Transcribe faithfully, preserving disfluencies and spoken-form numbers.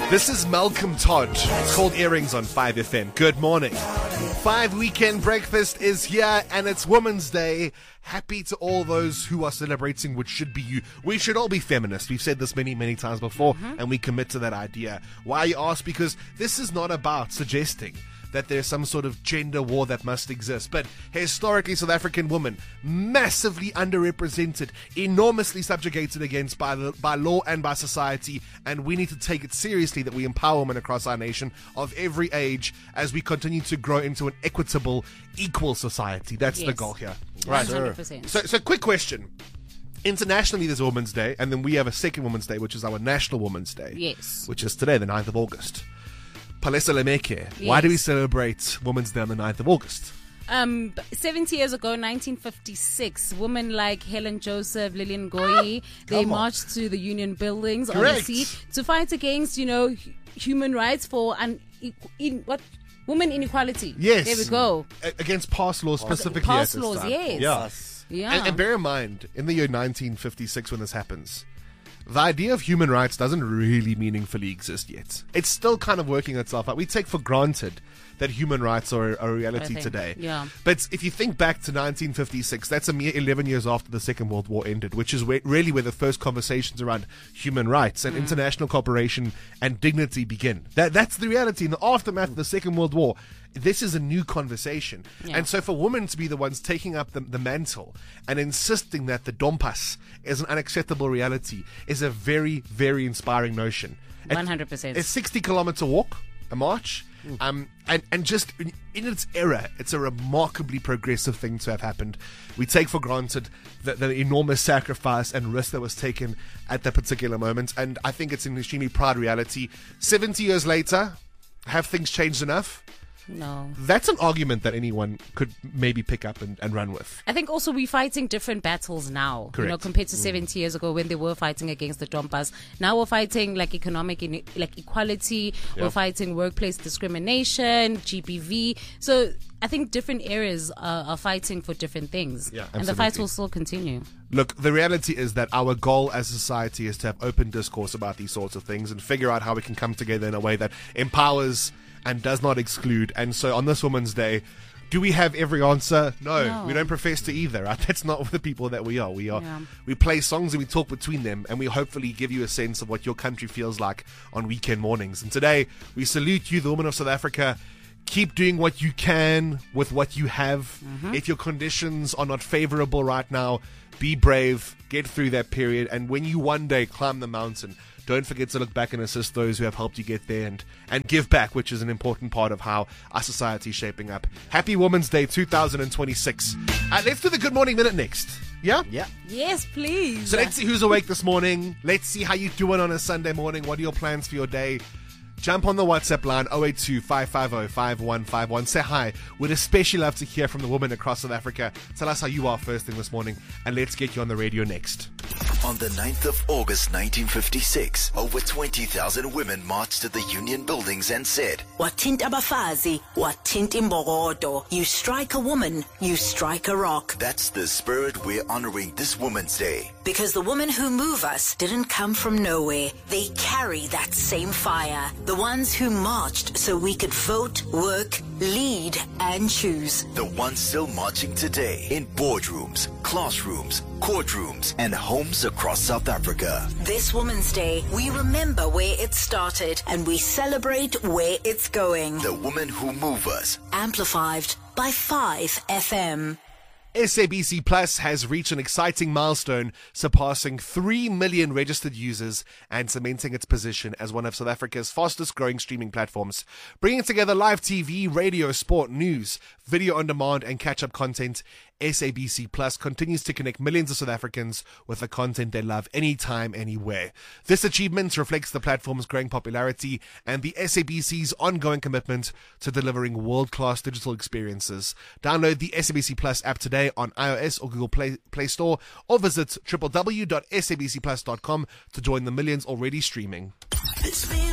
This is Malcolm Todd. It's called Earrings on five F M. Good morning. Five Weekend Breakfast is here and it's Women's Day. Happy to all those who are celebrating, which should be you. We should all be feminists. We've said this many, many times before, mm-hmm. and we commit to that idea. Why, you ask? Because this is not about suggesting that there's some sort of gender war that must exist. But historically, South African women, massively underrepresented, enormously subjugated against by, by law and by society, and we need to take it seriously that we empower women across our nation of every age as we continue to grow into an equitable, equal society. That's yes. the goal here. Right. one hundred percent. So, so quick question. Internationally, there's Women's Day, and then we have a second Women's Day, which is our National Women's Day. Yes. Which is today, the ninth of August. Palesa Lemeke, yes. why do we celebrate Women's Day on the ninth of August? Um, seventy years ago, nineteen fifty-six, women like Helen Joseph, Lillian Goyi, they Come on. marched to the Union buildings Correct. on the sea to fight against, you know, hu- human rights for an in what women inequality. Yes. There we go. A- against past laws specifically. Past at this laws, time. yes. Yeah. Yeah. And, and bear in mind, in the year nineteen fifty-six when this happens, the idea of human rights doesn't really meaningfully exist yet. It's still kind of working itself out. We take for granted that human rights are a reality today. Yeah. But if you think back to nineteen fifty-six, that's a mere eleven years after the Second World War ended, which is where, really where the first conversations around human rights and mm. international cooperation and dignity begin. That That's the reality. In the aftermath of the Second World War, this is a new conversation. Yeah. And so for women to be the ones taking up the, the mantle and insisting that the dompas is an unacceptable reality is a very, very inspiring notion. one hundred percent. It's a sixty kilometer walk, a march. Um, and, and just in, in its era, it's a remarkably progressive thing to have happened. We take for granted the, the enormous sacrifice and risk that was taken at that particular moment. And I think it's an extremely proud reality. seventy years later, have things changed enough? No. That's an argument that anyone could maybe pick up and, and run with. I think also we're fighting different battles now, Correct. you know, compared to mm. seventy years ago when they were fighting against the Dompas. Now we're fighting like economic, in, like equality. Yep. We're fighting workplace discrimination, G B V. So I think different areas are, are fighting for different things. Yeah, and the fight will still continue. Look, the reality is that our goal as a society is to have open discourse about these sorts of things and figure out how we can come together in a way that empowers and does not exclude. And so on this Women's Day, do we have every answer? No, no. we don't profess to either. Right? That's not the people that we are. We are. Yeah. We play songs and we talk between them, and we hopefully give you a sense of what your country feels like on weekend mornings. And today, we salute you, the women of South Africa. Keep doing what you can with what you have. Mm-hmm. If your conditions are not favorable right now, be brave, get through that period, and when you one day climb the mountain, don't forget to look back and assist those who have helped you get there and, and give back, which is an important part of how our society is shaping up. Happy Women's Day two thousand twenty-six. Uh, let's do the Good Morning Minute next. Yeah? Yeah. Yes, please. So let's see who's awake this morning. Let's see how you're doing on a Sunday morning. What are your plans for your day? Jump on the WhatsApp line zero eight two, five five zero, five one five one. Say hi. We'd especially love to hear from the women across South Africa. Tell us how you are first thing this morning, and let's get you on the radio next. On the ninth of August nineteen fifty-six, over twenty thousand women marched to the Union buildings and said, Watint abafazi, watint imbogodo. You strike a woman, you strike a rock. That's the spirit we're honoring this Women's Day. Because the women who move us didn't come from nowhere. They carry that same fire. The ones who marched so we could vote, work, lead, and choose. The ones still marching today in boardrooms, classrooms, courtrooms, and homes across South Africa. This Women's Day, we remember where it started and we celebrate where it's going. The women who move us. Amplified by five F M. S A B C Plus has reached an exciting milestone, surpassing three million registered users and cementing its position as one of South Africa's fastest growing streaming platforms. Bringing together live T V, radio, sport, news, video on demand, and catch-up content, S A B C Plus continues to connect millions of South Africans with the content they love anytime, anywhere. This achievement reflects the platform's growing popularity and the S A B C's ongoing commitment to delivering world-class digital experiences. Download the S A B C Plus app today on iOS or Google Play, Play Store, or visit w w w dot s a b c plus dot com to join the millions already streaming.